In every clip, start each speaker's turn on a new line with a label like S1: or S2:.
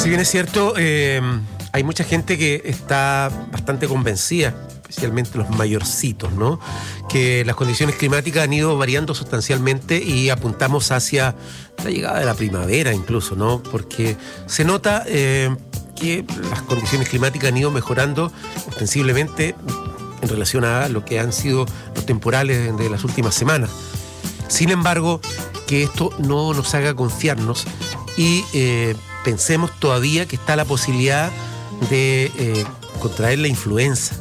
S1: Si bien es cierto, hay mucha gente que está bastante convencida, especialmente los mayorcitos, ¿no?, que las condiciones climáticas han ido variando sustancialmente y apuntamos hacia la llegada de la primavera incluso, ¿no? Porque se nota que las condiciones climáticas han ido mejorando ostensiblemente en relación a lo que han sido los temporales de las últimas semanas. Sin embargo, que esto no nos haga confiarnos y pensemos todavía que está la posibilidad de contraer la influenza,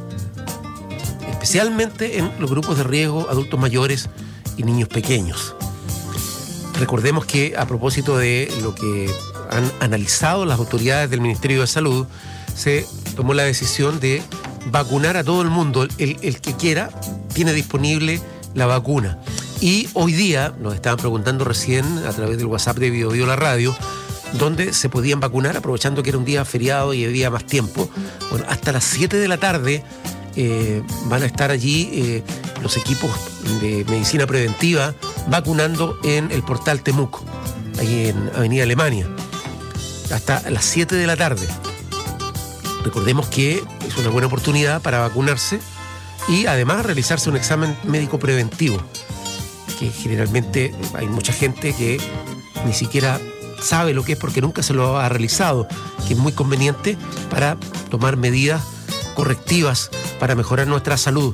S1: especialmente en los grupos de riesgo, adultos mayores y niños pequeños. Recordemos que a propósito de lo que han analizado las autoridades del Ministerio de Salud, se tomó la decisión de vacunar a todo el mundo. El que quiera tiene disponible la vacuna. Y hoy día nos estaban preguntando recién a través del WhatsApp de Bio Bio La Radio, dónde se podían vacunar, aprovechando que era un día feriado y había más tiempo. Bueno, hasta las 7 de la tarde van a estar allí los equipos de medicina preventiva vacunando en el portal Temuco, ahí en Avenida Alemania, hasta las 7 de la tarde. Recordemos que es una buena oportunidad para vacunarse y además realizarse un examen médico preventivo, que generalmente hay mucha gente que ni siquiera sabe lo que es porque nunca se lo ha realizado, que es muy conveniente para tomar medidas correctivas para mejorar nuestra salud.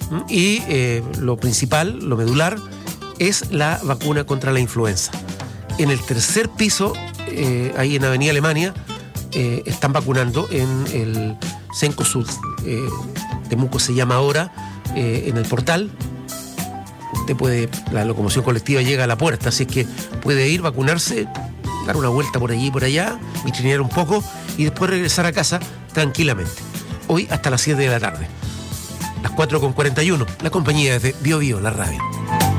S1: Y lo principal, lo medular, es la vacuna contra la influenza. En el tercer piso, ahí en Avenida Alemania, están vacunando en el Cencosud, Temuco se llama ahora, en el portal. Usted puede, la locomoción colectiva llega a la puerta, así que puede ir, vacunarse, dar una vuelta por allí y por allá, vitrinear un poco y después regresar a casa tranquilamente. Hoy hasta las 7 de la tarde. Las 4:41, la compañía es de Bio Bio, la radio.